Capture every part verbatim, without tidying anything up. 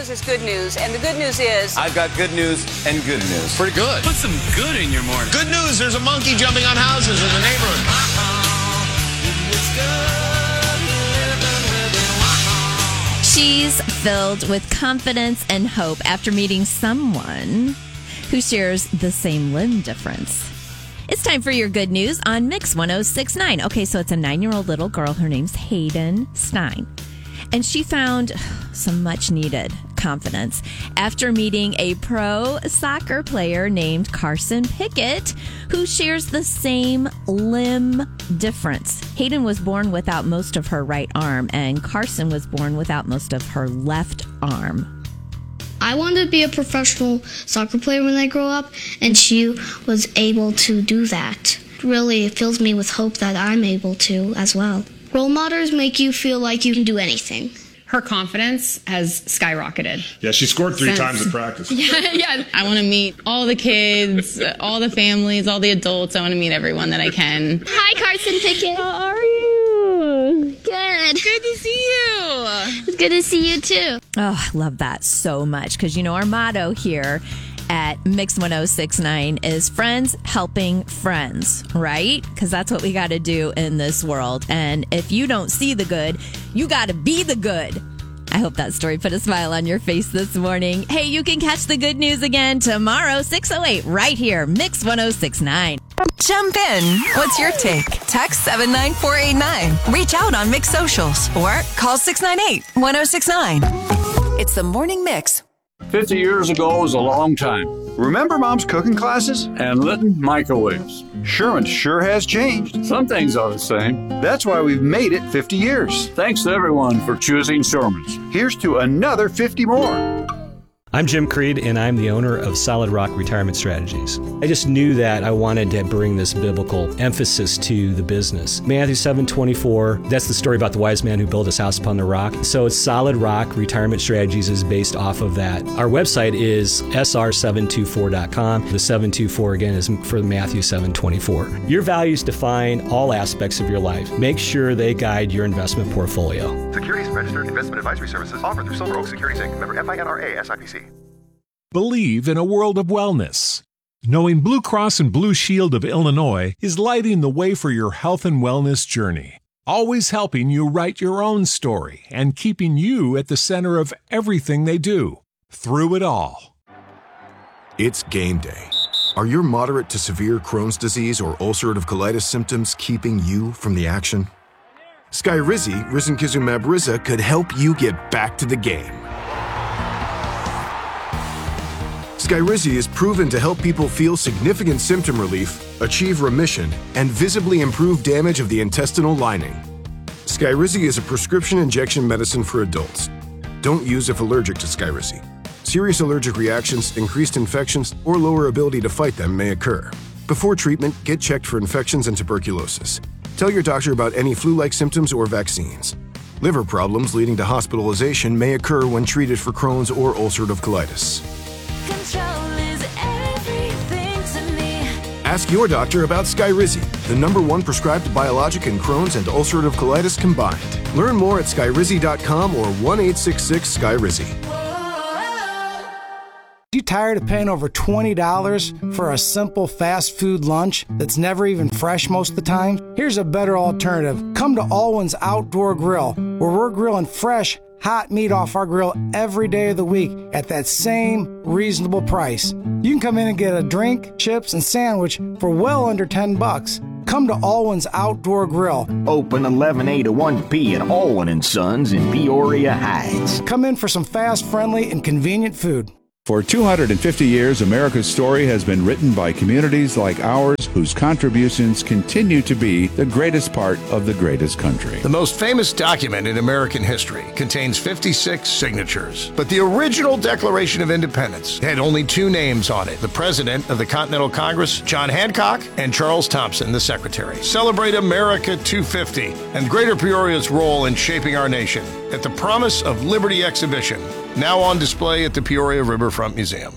news is good news, and the good news is... I've got good news and good news. Pretty good. Put some good in your morning. Good news, there's a monkey jumping on houses in the neighborhood. She's filled with confidence and hope after meeting someone who shares the same limb difference. It's time for your good news on Mix one oh six point nine. Okay, so it's a nine-year-old little girl. Her name's Hayden Stein. And she found some much-needed confidence after meeting a pro soccer player named Carson Pickett, who shares the same limb difference. Hayden was born without most of her right arm, and Carson was born without most of her left arm. I wanted to be a professional soccer player when I grow up, and she was able to do that. Really, it fills me with hope that I'm able to as well. Role models make you feel like you can do anything. Her confidence has skyrocketed. Yeah, she scored three Since, times at practice. Yeah, yeah. I want to meet all the kids, all the families, all the adults. I want to meet everyone that I can. Hi, Carson Pickett. How are you? Good. Good to see you. It's good to see you, too. Oh, I love that so much because, you know, our motto here at Mix one oh six point nine is friends helping friends, right? Because that's what we got to do in this world. And if you don't see the good, you got to be the good. I hope that story put a smile on your face this morning. Hey, you can catch the good news again tomorrow, six oh eight, right here, Mix one oh six point nine. Jump in. What's your take? Text seven nine four eight nine. Reach out on Mix Socials or call six nine eight, one oh six nine. It's the Morning Mix. fifty years ago was a long time. Remember Mom's cooking classes? And Litton microwaves. Sure and sure has changed. Some things are the same. That's why we've made it fifty years. Thanks to everyone for choosing Sherman's. Here's to another fifty more. I'm Jim Creed, and I'm the owner of Solid Rock Retirement Strategies. I just knew that I wanted to bring this biblical emphasis to the business. Matthew seven twenty-four, that's the story about the wise man who built his house upon the rock. So it's Solid Rock Retirement Strategies is based off of that. Our website is S R seven two four dot com. The seven two four, again, is for Matthew seven twenty-four. Your values define all aspects of your life. Make sure they guide your investment portfolio. Securities registered investment advisory services offered through Silver Oak Securities Incorporated. Member F I N R A S I P C. Believe in a world of wellness. Knowing Blue Cross and Blue Shield of Illinois is lighting the way for your health and wellness journey, always helping you write your own story and keeping you at the center of everything they do, through it all. It's game day. Are your moderate to severe Crohn's disease or ulcerative colitis symptoms keeping you from the action? Skyrizi, risankizumab Riza, could help you get back to the game. Skyrizi is proven to help people feel significant symptom relief, achieve remission, and visibly improve damage of the intestinal lining. Skyrizi is a prescription injection medicine for adults. Don't use if allergic to Skyrizi. Serious allergic reactions, increased infections, or lower ability to fight them may occur. Before treatment, get checked for infections and tuberculosis. Tell your doctor about any flu-like symptoms or vaccines. Liver problems leading to hospitalization may occur when treated for Crohn's or ulcerative colitis. Ask your doctor about Skyrizi, the number one prescribed biologic in Crohn's and ulcerative colitis combined. Learn more at skyrizi dot com or one eight six six Sky Rizi. You tired of paying over twenty dollars for a simple fast food lunch that's never even fresh most of the time? Here's a better alternative. Come to Alwyn's Outdoor Grill, where we're grilling fresh, hot meat off our grill every day of the week at that same reasonable price. You can come in and get a drink, chips, and sandwich for well under ten bucks. Come to Alwyn's Outdoor Grill. Open eleven A to one P at Alwyn and Sons in Peoria Heights. Come in for some fast, friendly, and convenient food. For two hundred fifty years, America's story has been written by communities like ours whose contributions continue to be the greatest part of the greatest country. The most famous document in American history contains fifty-six signatures. But the original Declaration of Independence had only two names on it: the President of the Continental Congress, John Hancock, and Charles Thompson, the Secretary. Celebrate America two fifty and Greater Peoria's role in shaping our nation at the Promise of Liberty exhibition, now on display at the Peoria Riverfront Museum.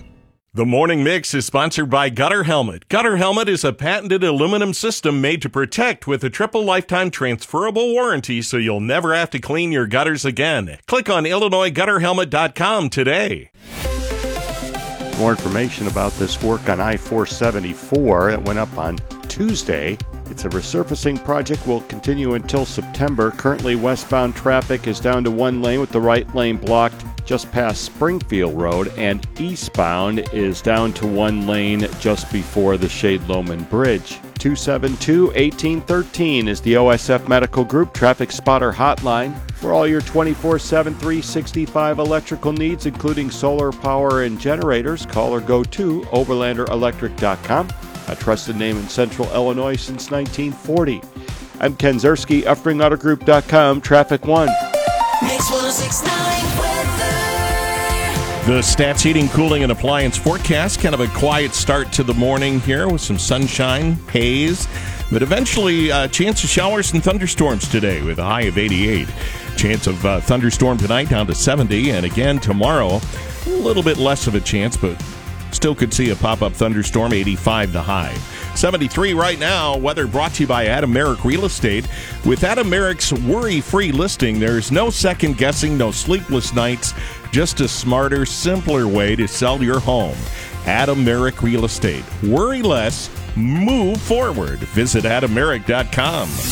The Morning Mix is sponsored by Gutter Helmet. Gutter Helmet is a patented aluminum system made to protect with a triple lifetime transferable warranty so you'll never have to clean your gutters again. Click on Illinois Gutter Helmet dot com today. More information about this work on I four seventy-four. It went up on Tuesday. It's a resurfacing project will continue until September. Currently, westbound traffic is down to one lane with the right lane blocked just past Springfield Road, and eastbound is down to one lane just before the Shade Loman Bridge. two seven two, one eight one three is the O S F Medical Group Traffic Spotter Hotline. For all your twenty-four seven, three sixty-five electrical needs, including solar power and generators, call or go to overlander electric dot com. A trusted name in Central Illinois since nineteen forty. I'm Ken Zerski, Uffring Auto Group dot com, Traffic One. Mix one oh six point nine weather. The Stats Heating, Cooling, and Appliance forecast. Kind of a quiet start to the morning here with some sunshine, haze, but eventually a uh, chance of showers and thunderstorms today with a high of eighty-eight. Chance of uh, thunderstorm tonight down to seventy, and again tomorrow a little bit less of a chance, but still could see a pop-up thunderstorm, eighty-five the high. seventy-three right now. Weather brought to you by Adam Merrick Real Estate. With Adam Merrick's worry-free listing, there's no second-guessing, no sleepless nights, just a smarter, simpler way to sell your home. Adam Merrick Real Estate. Worry less, move forward. Visit adam merrick dot com.